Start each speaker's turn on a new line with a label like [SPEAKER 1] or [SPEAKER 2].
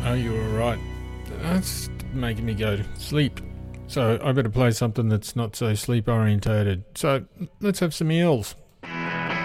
[SPEAKER 1] Oh, you were right. That's making me go to sleep. So I better play something that's not so sleep orientated. So let's have some eels.